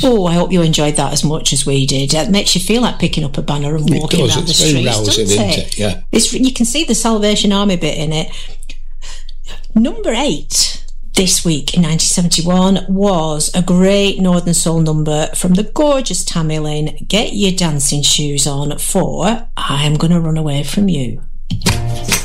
Oh, I hope you enjoyed that as much as we did. It makes you feel like picking up a banner and walking around the streets, rousing, doesn't it? Yeah. You can see the Salvation Army bit in it. Number 8 this week in 1971 was a great Northern Soul number from the gorgeous Tammy Lynn. Get your dancing shoes on for I'm Gonna Run Away From You.